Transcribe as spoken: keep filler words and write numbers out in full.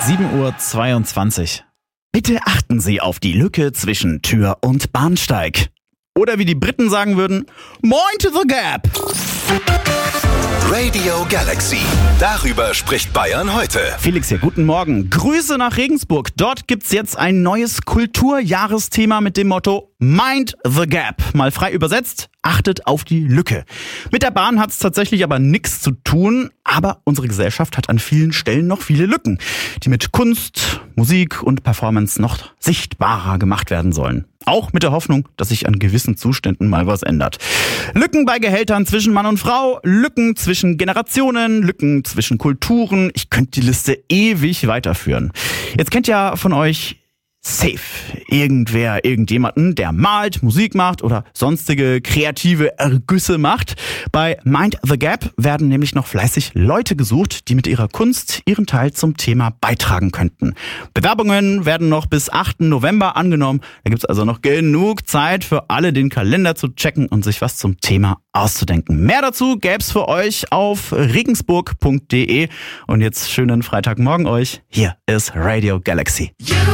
sieben Uhr zweiundzwanzig. Bitte achten Sie auf die Lücke zwischen Tür und Bahnsteig. Oder wie die Briten sagen würden, Mind the Gap. Radio Galaxy. Darüber spricht Bayern heute. Felix hier, guten Morgen. Grüße nach Regensburg. Dort gibt's jetzt ein neues Kulturjahresthema mit dem Motto Mind the Gap. Mal frei übersetzt, achtet auf die Lücke. Mit der Bahn hat's tatsächlich aber nichts zu tun, aber unsere Gesellschaft hat an vielen Stellen noch viele Lücken, die mit Kunst, Musik und Performance noch sichtbarer gemacht werden sollen. Auch mit der Hoffnung, dass sich an gewissen Zuständen mal was ändert. Lücken bei Gehältern zwischen Mann und Frau, Lücken zwischen Generationen, Lücken zwischen Kulturen. Ich könnte die Liste ewig weiterführen. Jetzt kennt ja von euch safe irgendwer, irgendjemanden, der malt, Musik macht oder sonstige kreative Ergüsse macht. Bei Mind the Gap werden nämlich noch fleißig Leute gesucht, die mit ihrer Kunst ihren Teil zum Thema beitragen könnten. Bewerbungen werden noch bis achten November angenommen. Da gibt's also noch genug Zeit für alle, den Kalender zu checken und sich was zum Thema auszudenken. Mehr dazu gäb's für euch auf regensburg punkt de. Und jetzt schönen Freitagmorgen euch. Hier ist Radio Galaxy.